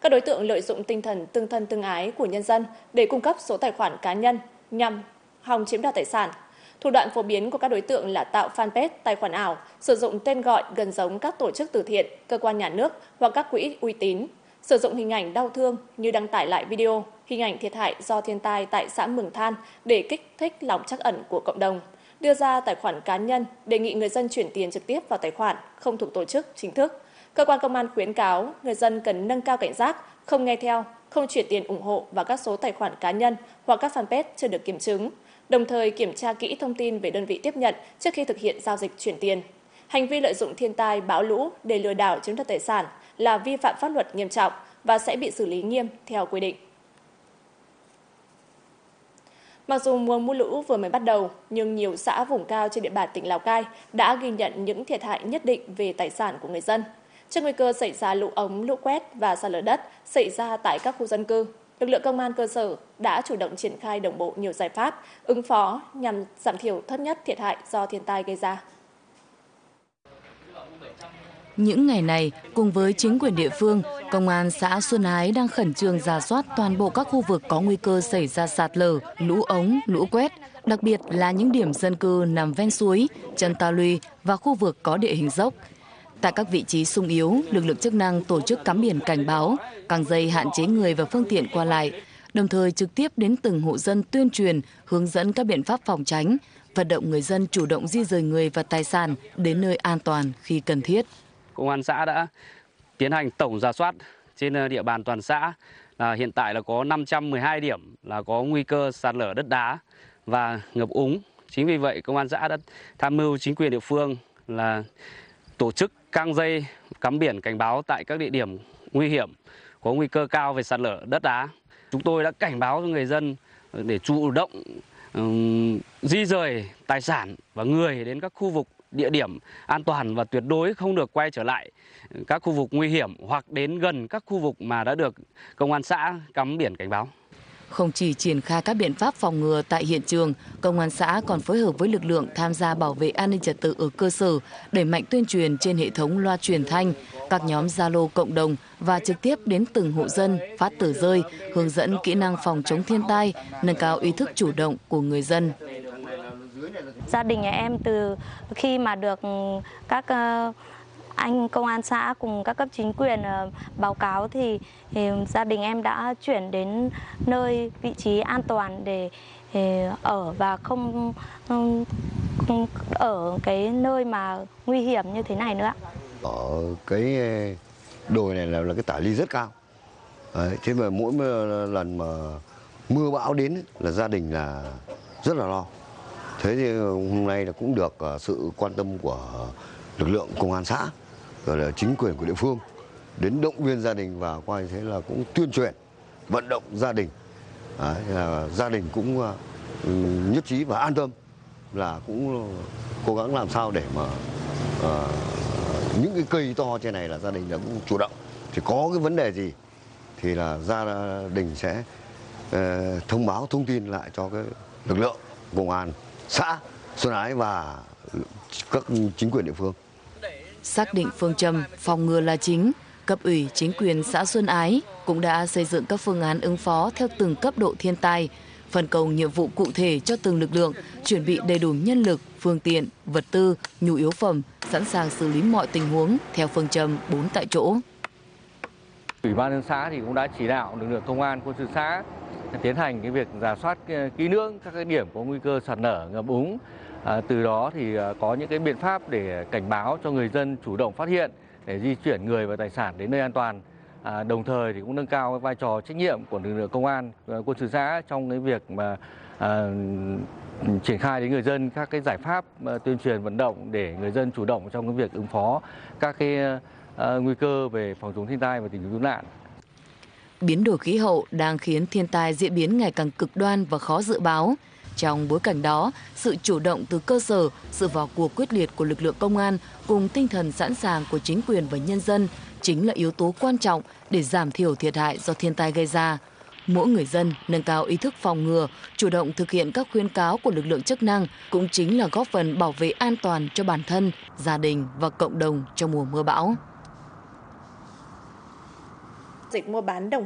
Các đối tượng lợi dụng tinh thần tương thân tương ái của nhân dân để cung cấp số tài khoản cá nhân nhằm hòng chiếm đoạt tài sản. Thủ đoạn phổ biến của các đối tượng là tạo fanpage, tài khoản ảo, sử dụng tên gọi gần giống các tổ chức từ thiện, cơ quan nhà nước hoặc các quỹ uy tín, sử dụng hình ảnh đau thương như đăng tải lại video, hình ảnh thiệt hại do thiên tai tại xã Mường Than để kích thích lòng trắc ẩn của cộng đồng, đưa ra tài khoản cá nhân, đề nghị người dân chuyển tiền trực tiếp vào tài khoản không thuộc tổ chức chính thức. Cơ quan công an khuyến cáo người dân cần nâng cao cảnh giác, không nghe theo, không chuyển tiền ủng hộ vào các số tài khoản cá nhân hoặc các fanpage chưa được kiểm chứng, đồng thời kiểm tra kỹ thông tin về đơn vị tiếp nhận trước khi thực hiện giao dịch chuyển tiền. Hành vi lợi dụng thiên tai, bão lũ để lừa đảo chiếm đoạt tài sản là vi phạm pháp luật nghiêm trọng và sẽ bị xử lý nghiêm theo quy định. Mặc dù mùa mưa lũ vừa mới bắt đầu, nhưng nhiều xã vùng cao trên địa bàn tỉnh Lào Cai đã ghi nhận những thiệt hại nhất định về tài sản của người dân. Trước nguy cơ xảy ra lũ ống, lũ quét và sạt lở đất xảy ra tại các khu dân cư, lực lượng công an cơ sở đã chủ động triển khai đồng bộ nhiều giải pháp ứng phó nhằm giảm thiểu thấp nhất thiệt hại do thiên tai gây ra. Những ngày này, cùng với chính quyền địa phương, Công an xã Xuân Ái đang khẩn trương rà soát toàn bộ các khu vực có nguy cơ xảy ra sạt lở, lũ ống, lũ quét, đặc biệt là những điểm dân cư nằm ven suối, chân ta luy và khu vực có địa hình dốc. Tại các vị trí sung yếu, lực lượng chức năng tổ chức cắm biển cảnh báo, căng dây hạn chế người và phương tiện qua lại, đồng thời trực tiếp đến từng hộ dân tuyên truyền, hướng dẫn các biện pháp phòng tránh, vận động người dân chủ động di rời người và tài sản đến nơi an toàn khi cần thiết. Công an xã đã tiến hành tổng rà soát trên địa bàn toàn xã. Hiện tại là có 512 điểm là có nguy cơ sạt lở đất đá và ngập úng. Chính vì vậy, Công an xã đã tham mưu chính quyền địa phương là tổ chức căng dây cắm biển cảnh báo tại các địa điểm nguy hiểm có nguy cơ cao về sạt lở đất đá. Chúng tôi đã cảnh báo cho người dân để chủ động di rời tài sản và người đến các khu vực địa điểm an toàn và tuyệt đối không được quay trở lại các khu vực nguy hiểm hoặc đến gần các khu vực mà đã được Công an xã cắm biển cảnh báo. Không chỉ triển khai các biện pháp phòng ngừa tại hiện trường, Công an xã còn phối hợp với lực lượng tham gia bảo vệ an ninh trật tự ở cơ sở, đẩy mạnh tuyên truyền trên hệ thống loa truyền thanh, các nhóm Zalo cộng đồng và trực tiếp đến từng hộ dân phát tờ rơi, hướng dẫn kỹ năng phòng chống thiên tai, nâng cao ý thức chủ động của người dân. Gia đình nhà em từ khi mà được các anh công an xã cùng các cấp chính quyền báo cáo thì gia đình em đã chuyển đến nơi vị trí an toàn để ở và không ở cái nơi mà nguy hiểm như thế này nữa. Ở cái đồi này là cái tả ly rất cao. Đấy, thế mà mỗi lần mà mưa bão đến là gia đình là rất là lo. Thế thì hôm nay là cũng được sự quan tâm của lực lượng công an xã, rồi là chính quyền của địa phương đến động viên gia đình và qua như thế là cũng tuyên truyền vận động gia đình. Đấy, là gia đình cũng nhất trí và an tâm là cũng cố gắng làm sao để mà những cái cây to trên này là gia đình là cũng chủ động, thì có cái vấn đề gì thì là gia đình sẽ thông báo thông tin lại cho cái lực lượng công an xã Xuân Ái và các chính quyền địa phương. Xác định phương châm phòng ngừa là chính, cấp ủy chính quyền xã Xuân Ái cũng đã xây dựng các phương án ứng phó theo từng cấp độ thiên tai, phân công nhiệm vụ cụ thể cho từng lực lượng, chuẩn bị đầy đủ nhân lực, phương tiện, vật tư, nhu yếu phẩm, sẵn sàng xử lý mọi tình huống theo phương châm 4 tại chỗ. Ủy ban nhân xã thì cũng đã chỉ đạo lực lượng công an quân sự xã tiến hành cái việc rà soát kỹ lưỡng các cái điểm có nguy cơ sạt lở, ngập úng. Từ đó thì có những cái biện pháp để cảnh báo cho người dân chủ động phát hiện để di chuyển người và tài sản đến nơi an toàn. Đồng thời thì cũng nâng cao cái vai trò trách nhiệm của lực lượng công an quân sự xã trong cái việc mà triển khai đến người dân các cái giải pháp tuyên truyền vận động để người dân chủ động trong cái việc ứng phó các cái nguy cơ về phòng chống thiên tai và tìm kiếm cứu nạn. Biến đổi khí hậu đang khiến thiên tai diễn biến ngày càng cực đoan và khó dự báo. Trong bối cảnh đó, sự chủ động từ cơ sở, sự vào cuộc quyết liệt của lực lượng công an cùng tinh thần sẵn sàng của chính quyền và nhân dân chính là yếu tố quan trọng để giảm thiểu thiệt hại do thiên tai gây ra. Mỗi người dân nâng cao ý thức phòng ngừa, chủ động thực hiện các khuyến cáo của lực lượng chức năng cũng chính là góp phần bảo vệ an toàn cho bản thân, gia đình và cộng đồng trong mùa mưa bão. dịch mua bán đồng